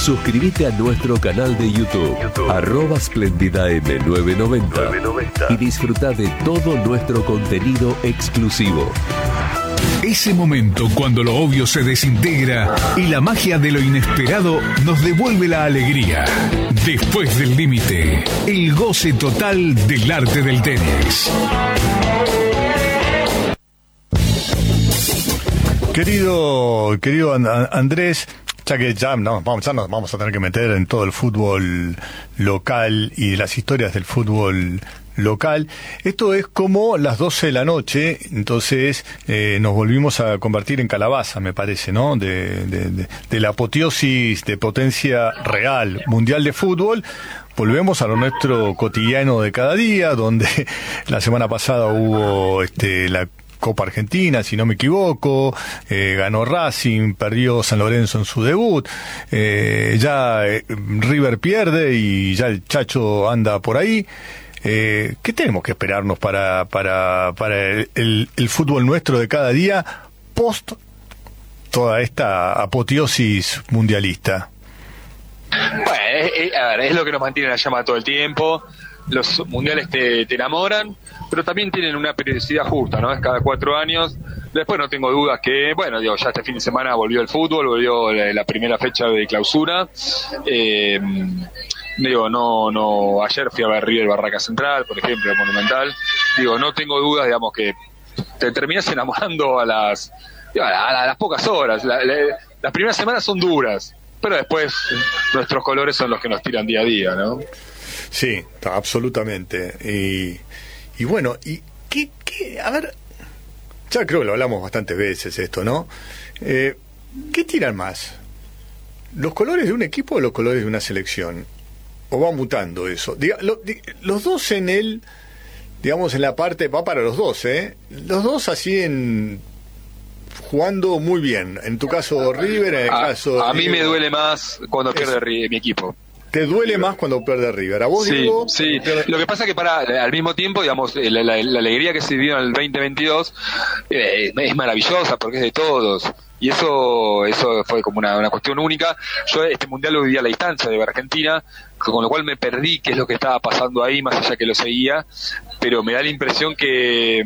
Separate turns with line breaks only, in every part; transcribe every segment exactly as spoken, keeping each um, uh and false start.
Suscríbete a nuestro canal de YouTube, YouTube. arroba Splendida M novecientos noventa y disfruta de todo nuestro contenido exclusivo.
Ese momento cuando lo obvio se desintegra y la magia de lo inesperado nos devuelve la alegría. Después del límite, el goce total del arte del tenis.
Querido, querido Andrés, ya que ya, no, vamos, ya nos vamos a tener que meter en todo el fútbol local y las historias del fútbol local. Esto es como las doce de la noche, entonces eh, nos volvimos a convertir en calabaza, me parece, ¿no? De, de, de, de la apoteosis de potencia real mundial de fútbol. Volvemos a lo nuestro cotidiano de cada día, donde la semana pasada hubo este la Copa Argentina, si no me equivoco, eh, ganó Racing, perdió San Lorenzo en su debut, eh, ya eh, River pierde y ya el Chacho anda por ahí. Eh, ¿Qué tenemos que esperarnos para para para el, el, el fútbol nuestro de cada día post toda esta apoteosis mundialista?
Bueno, es, a ver, es lo que nos mantiene la llama todo el tiempo. Los mundiales te, te enamoran, pero también tienen una periodicidad justa, ¿no? Es cada cuatro años. Después no tengo dudas que, bueno, digo, ya este fin de semana volvió el fútbol, volvió la, la primera fecha de clausura. Eh, digo, no, no, ayer fui a ver River Barraca Central, por ejemplo, el Monumental. Digo, no tengo dudas, digamos, que te terminas enamorando a las, digo, a, la, a las pocas horas. La, la, las primeras semanas son duras, pero después nuestros colores son los que nos tiran día a día, ¿no?
Sí, absolutamente. Y, y bueno, y qué, qué, a ver, ya creo que lo hablamos bastantes veces esto, ¿no? Eh, ¿Qué tiran más? ¿Los colores de un equipo o los colores de una selección? ¿O va mutando eso? Diga, lo, di, los dos en el, digamos, en la parte, va para los dos, ¿eh? Los dos así en, jugando muy bien. En tu caso River, en el
a,
caso...
A mí
Diego,
me duele más cuando
eso.
pierde River, mi equipo.
¿Te duele más cuando pierde River? ¿A vos,
sí,
Diego?
Sí, lo que pasa es que para al mismo tiempo, digamos, la, la, la alegría que se vivió en el veinte veintidós eh, es maravillosa porque es de todos. Y eso eso fue como una, una cuestión única. Yo este mundial lo viví a la distancia de Argentina, con lo cual me perdí qué es lo que estaba pasando ahí, más allá que lo seguía. Pero me da la impresión que...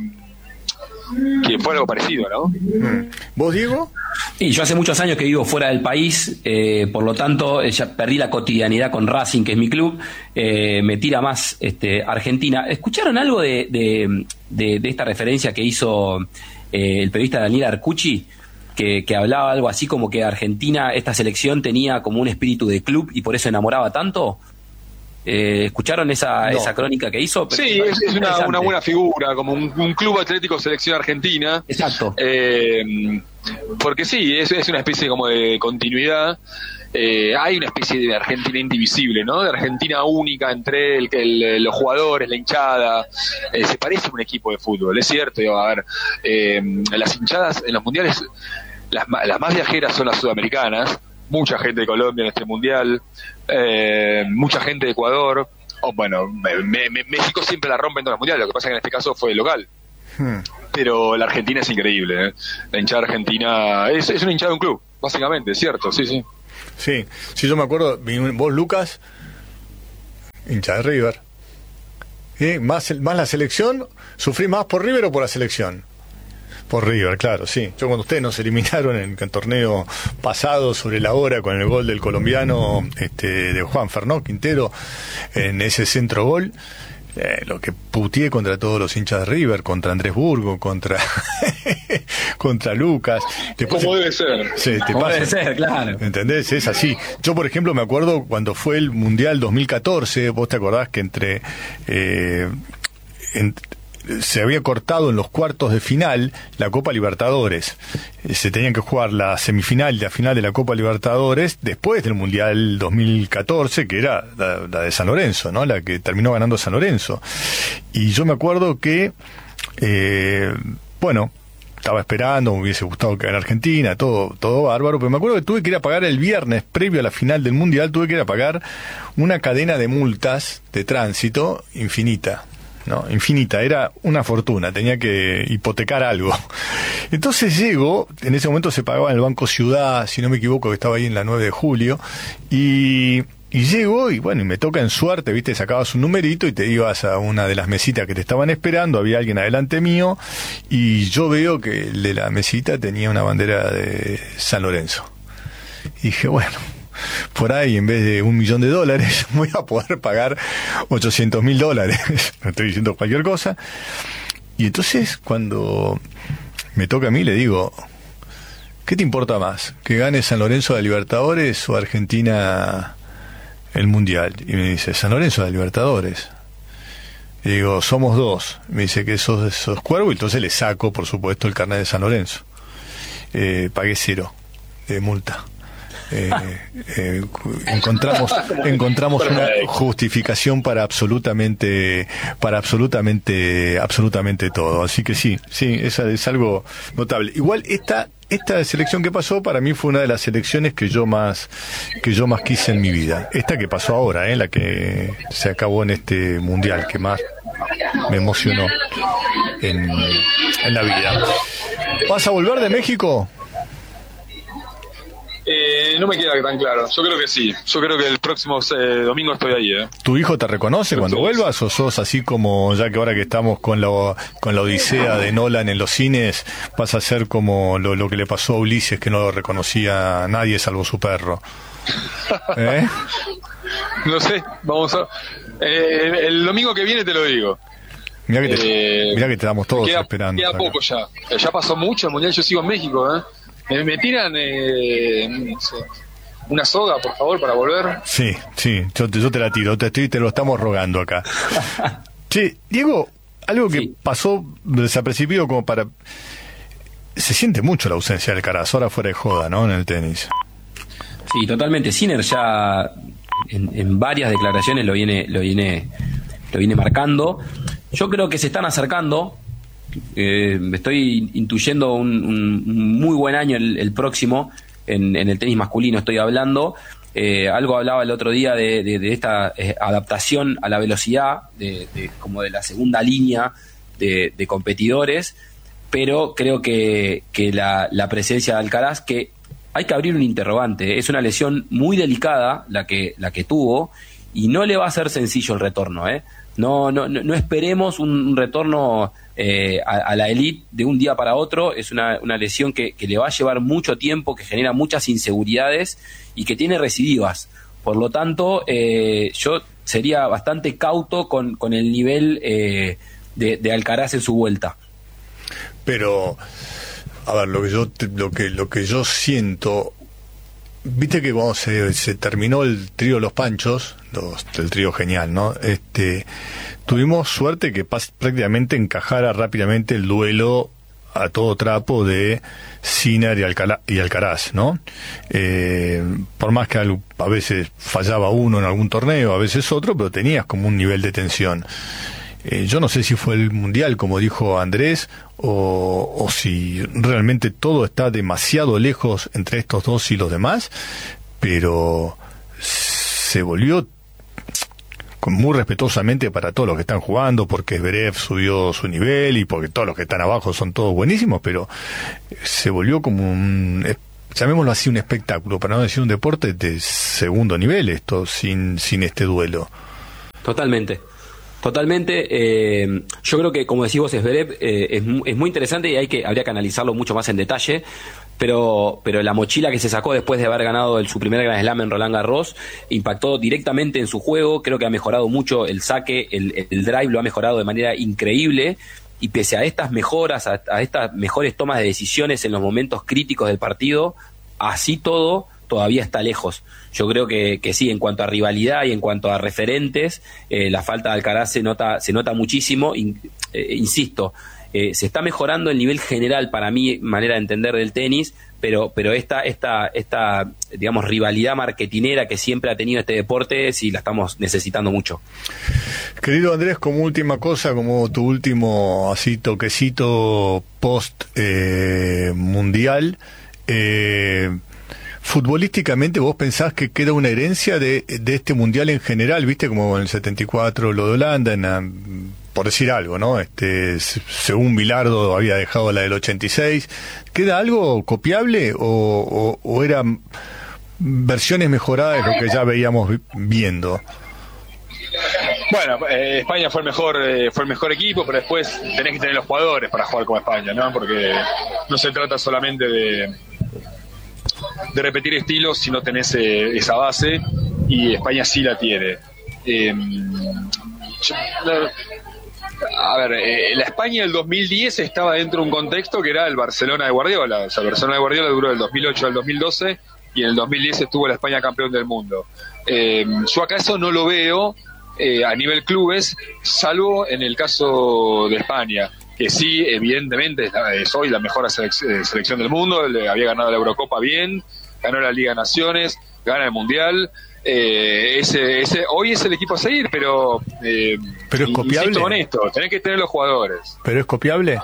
que fue algo parecido, ¿no?
¿Vos, Diego?
Y yo hace muchos años que vivo fuera del país, eh, por lo tanto ya perdí la cotidianidad con Racing, que es mi club, eh, me tira más este, Argentina. ¿Escucharon algo de, de, de, de esta referencia que hizo eh, el periodista Daniel Arcucci? Que, que hablaba algo así como que Argentina, esta selección tenía como un espíritu de club y por eso enamoraba tanto. Eh, ¿Escucharon esa, no. esa crónica que hizo?
Sí, es, es una, una buena figura, como un, un club atlético selección argentina.
Exacto.
Eh, porque sí, es, es una especie como de continuidad. Eh, hay una especie de Argentina indivisible, ¿no? De Argentina única entre el, el, los jugadores, la hinchada. Eh, se parece a un equipo de fútbol, es cierto. Digo, a ver, eh, las hinchadas en los mundiales, las, las más viajeras son las sudamericanas. Mucha gente de Colombia en este mundial, eh, mucha gente de Ecuador. Oh, bueno, me, me, México siempre la rompe en todos los mundiales, lo que pasa es que en este caso fue local. Hmm. Pero la Argentina es increíble, ¿eh? La hinchada argentina es, es una hinchada de un club, básicamente, es cierto, sí, sí.
Sí, sí, yo me acuerdo, vos, Lucas, hincha de River. ¿Eh? ¿Más, más la selección? ¿Sufrí más por River o por la selección? Por River, claro, sí. Yo cuando ustedes nos eliminaron en el torneo pasado sobre la hora con el gol del colombiano este, de Juan Fernando Quintero en ese centro gol, eh, lo que puteé contra todos los hinchas de River, contra Andrés Burgo, contra contra Lucas.
Después, ¿cómo debe ser?
Sí, te
¿Cómo
pasa,
debe ser? Claro.
¿Entendés? Es así. Yo, por ejemplo, me acuerdo cuando fue el Mundial dos mil catorce, vos te acordás que entre... Eh, en, se había cortado en los cuartos de final la Copa Libertadores. Se tenían que jugar la semifinal y la final de la Copa Libertadores después del Mundial dos mil catorce, que era la, la de San Lorenzo, ¿no? La que terminó ganando San Lorenzo. Y yo me acuerdo que, eh, bueno, estaba esperando, me hubiese gustado que ganara Argentina, todo, todo bárbaro, pero me acuerdo que tuve que ir a pagar el viernes, previo a la final del Mundial, tuve que ir a pagar una cadena de multas de tránsito infinita. no, infinita, era una fortuna, tenía que hipotecar algo. Entonces llego, en ese momento se pagaba en el Banco Ciudad, si no me equivoco, que estaba ahí en la nueve de julio, y, y llego, y bueno, y me toca en suerte, viste, sacabas un numerito y te ibas a una de las mesitas que te estaban esperando, había alguien adelante mío, y yo veo que el de la mesita tenía una bandera de San Lorenzo. Y dije, bueno, por ahí en vez de un millón de dólares voy a poder pagar ochocientos mil dólares. No estoy diciendo cualquier cosa. Y entonces cuando me toca a mí le digo, ¿qué te importa más? ¿Que gane San Lorenzo de Libertadores o Argentina el Mundial? Y me dice, San Lorenzo de Libertadores. Y digo, somos dos. Me dice que sos, sos cuervo, y entonces le saco, por supuesto, el carnet de San Lorenzo. Eh, pagué cero de multa. Eh, eh, encontramos encontramos una justificación para absolutamente para absolutamente absolutamente todo, así que sí, sí, es, es algo notable. Igual esta esta selección que pasó para mí fue una de las selecciones que yo más que yo más quise en mi vida. Esta que pasó ahora, eh, la que se acabó en este mundial, que más me emocionó en, en la vida. ¿Vas a volver de México?
Eh, no me queda tan claro. Yo creo que sí. Yo creo que el próximo eh, domingo estoy ahí. ¿eh?
¿Tu hijo te reconoce cuando vuelvas o sos así como, ya que ahora que estamos con la, con la odisea de Nolan en los cines, vas a ser como lo, lo que le pasó a Ulises, que no lo reconocía a nadie salvo su perro? ¿Eh?
No sé. Vamos a... Eh, el domingo que viene te lo digo.
Mirá que te, eh, mirá que te damos todos
queda,
esperando.
Queda poco ya. Ya pasó mucho el Mundial. Yo sigo en México, ¿eh? ¿Me, me tiran eh, no sé, una soga, por favor, para volver?
Sí, sí, yo, yo te la tiro, te, estoy, te lo estamos rogando acá. Che, Diego, algo que sí pasó desapercibido como para... Se siente mucho la ausencia del Alcaraz, ahora fuera de joda, ¿no?, en el tenis.
Sí, totalmente. Sinner ya en, en varias declaraciones lo viene, lo viene, lo viene marcando. Yo creo que se están acercando. Eh, estoy intuyendo un, un muy buen año el, el próximo en, en el tenis masculino, estoy hablando. Eh, algo hablaba el otro día de, de, de esta eh, adaptación a la velocidad, de, de, como de la segunda línea de, de competidores, pero creo que, que la, la presencia de Alcaraz, que hay que abrir un interrogante, es una lesión muy delicada la que, la que tuvo, y no le va a ser sencillo el retorno, ¿eh? No, no, no, no esperemos un, un retorno eh, a, a la elite de un día para otro. Es una, una lesión que, que le va a llevar mucho tiempo, que genera muchas inseguridades y que tiene recidivas. Por lo tanto, eh, yo sería bastante cauto con, con el nivel eh, de, de Alcaraz en su vuelta.
Pero, a ver, lo que yo, lo que, lo que yo siento... Viste que cuando se, se terminó el trío Los Panchos, los, el trío genial, ¿no? Este, tuvimos suerte que pas, prácticamente encajara rápidamente el duelo a todo trapo de Sinner y, Alcalá, y Alcaraz, ¿no? Eh, por más que a veces fallaba uno en algún torneo, a veces otro, pero tenías como un nivel de tensión. Eh, yo no sé si fue el Mundial, como dijo Andrés, o, o si realmente todo está demasiado lejos entre estos dos y los demás, pero se volvió con muy respetuosamente para todos los que están jugando, porque Zverev subió su nivel y porque todos los que están abajo son todos buenísimos, pero se volvió como un, llamémoslo así, un espectáculo, para no decir un deporte de segundo nivel, esto, sin, sin este duelo.
Totalmente. Totalmente, eh, yo creo que, como decís vos, Zverev eh, es, es muy interesante y hay que habría que analizarlo mucho más en detalle, pero pero la mochila que se sacó después de haber ganado el, su primer Grand Slam en Roland Garros impactó directamente en su juego. Creo que ha mejorado mucho el saque, el, el drive lo ha mejorado de manera increíble, y pese a estas mejoras, a, a estas mejores tomas de decisiones en los momentos críticos del partido, así todo todavía está lejos. Yo creo que, que sí, en cuanto a rivalidad y en cuanto a referentes, eh, la falta de Alcaraz se nota, se nota muchísimo. In, eh, insisto, eh, se está mejorando el nivel general, para mi manera de entender, del tenis, pero, pero esta, esta, esta, digamos, rivalidad marketinera que siempre ha tenido este deporte, sí la estamos necesitando mucho.
Querido Andrés, como última cosa, como tu último así toquecito post eh, mundial, eh, futbolísticamente, ¿vos pensás que queda una herencia de, de este mundial en general? ¿Viste? Como en el setenta y cuatro lo de Holanda, en la por decir algo, ¿no? Este, según Bilardo había dejado la del ochenta y seis. ¿Queda algo copiable o, o, o eran versiones mejoradas de lo que ya veíamos viendo?
Bueno, eh, España fue el mejor eh, fue el mejor equipo, pero después tenés que tener los jugadores para jugar como España, ¿no? Porque no se trata solamente de de repetir estilos si no tenés eh, esa base, y España sí la tiene. Eh, yo, a ver, eh, la España del dos mil diez estaba dentro de un contexto que era el Barcelona de Guardiola. O sea, el Barcelona de Guardiola duró del dos mil ocho al dos mil doce y en el dos mil diez estuvo la España campeón del mundo. Eh, yo acá eso no lo veo eh, a nivel clubes, salvo en el caso de España, que sí, evidentemente es hoy la mejor selec- selección del mundo. Le había ganado la Eurocopa bien, ganó la Liga de Naciones, gana el Mundial. Eh, ese, ese, hoy es el equipo a seguir, pero eh,
pero es copiable.
Insisto con esto, tenés que tener los jugadores.
¿Pero es copiable?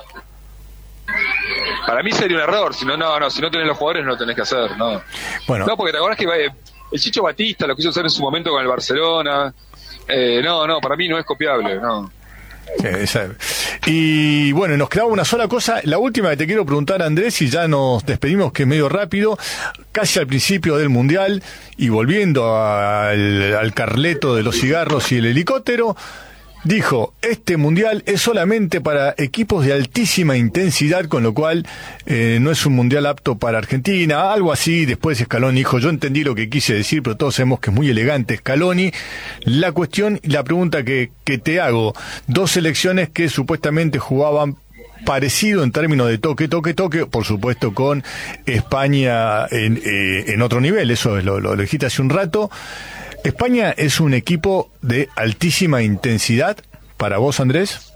Para mí sería un error. Si no, no, no, si no tenés los jugadores no lo tenés que hacer, no.
Bueno.
No, porque te acordás que eh, el Chicho Batista lo quiso hacer en su momento con el Barcelona. Eh, no, no, para mí no es copiable, no.
Sí, esa. Y bueno, nos quedaba una sola cosa, la última que te quiero preguntar, Andrés, y ya nos despedimos, que es medio rápido, casi al principio del Mundial, y volviendo al, al Carleto de los cigarros y el helicóptero, dijo, este Mundial es solamente para equipos de altísima intensidad, con lo cual eh, no es un Mundial apto para Argentina, algo así. Después Scaloni dijo, yo entendí lo que quise decir, pero todos sabemos que es muy elegante Scaloni. La cuestión, la pregunta que, que te hago, dos selecciones que supuestamente jugaban parecido en términos de toque, toque, toque, por supuesto con España en, eh, en otro nivel, eso lo, lo dijiste hace un rato. ¿España es un equipo de altísima intensidad para vos, Andrés?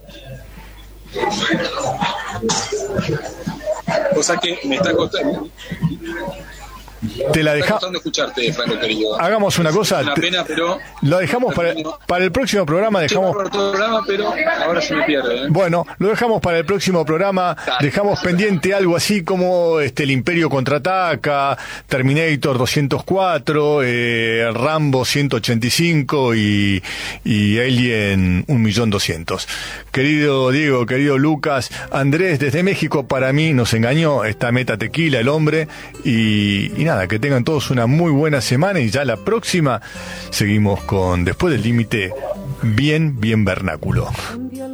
O sea que me está costando.
Te la dejamos.
escucharte, Franco, querido.
Hagamos una cosa.
Es una pena, pero.
Lo dejamos para, para el próximo programa. Dejamos.
Sí, todo el programa, pero ahora se me pierde. ¿eh?
Bueno, lo dejamos para el próximo programa. Dale. Dejamos pendiente algo así como este el Imperio contraataca, Terminator doscientos cuatro, eh, Rambo ciento ochenta y cinco y, y Alien un millón doscientos. Querido Diego, querido Lucas, Andrés desde México, para mí nos engañó esta Meta Tequila, el hombre, y, y nada, que tengan todos una muy buena semana, y ya la próxima seguimos con Después del Límite, bien, bien vernáculo.